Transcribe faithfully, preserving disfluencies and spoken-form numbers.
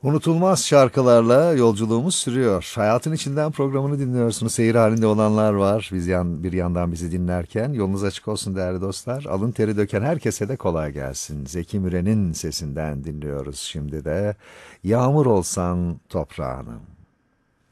Unutulmaz şarkılarla yolculuğumuz sürüyor. Hayatın içinden programını dinliyorsunuz. Seyir halinde olanlar var. Biz yan, bir yandan bizi dinlerken yolunuz açık olsun değerli dostlar. Alın teri döken herkese de kolay gelsin. Zeki Müren'in sesinden dinliyoruz şimdi de. Yağmur olsan toprağınım.